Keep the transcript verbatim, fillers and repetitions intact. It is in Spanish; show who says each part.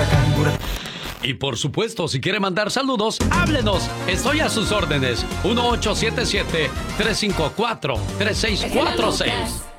Speaker 1: cangura.
Speaker 2: Y por supuesto, si quiere mandar saludos, háblenos. Estoy a sus órdenes. uno ocho siete siete, tres cinco cuatro, tres seis cuatro seis.